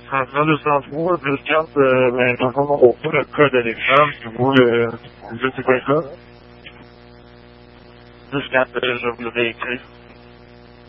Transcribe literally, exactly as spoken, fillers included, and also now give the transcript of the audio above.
trente-neuf deux cent trois, plus quatre, euh, ben, dans le fond, on n'a pas le code à l'écran, je vous le, vous dites c'est quoi ça? Plus quatre, euh, je vous le réécris.